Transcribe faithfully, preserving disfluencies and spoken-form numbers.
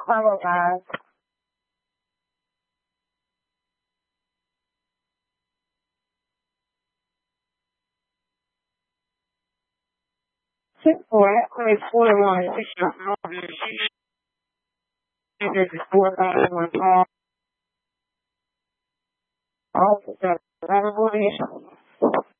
Hello, guys. Six four, actually forty-one. This is four thousand one call. Officer, everybody.